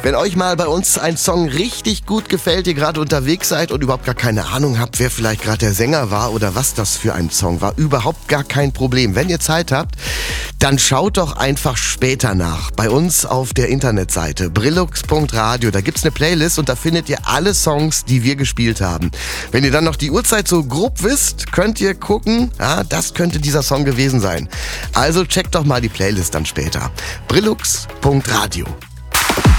Wenn euch mal bei uns ein Song richtig gut gefällt, ihr gerade unterwegs seid und überhaupt gar keine Ahnung habt, wer vielleicht gerade der Sänger war oder was das für ein Song war, überhaupt gar kein Problem. Wenn ihr Zeit habt, dann schaut doch einfach später nach. Bei uns auf der Internetseite brillux.radio, da gibt's eine Playlist und da findet ihr alle Songs, die wir gespielt haben. Wenn ihr dann noch die Uhrzeit so grob wisst, könnt ihr gucken, das könnte dieser Song gewesen sein. Also checkt doch mal die Playlist dann später. brillux.radio.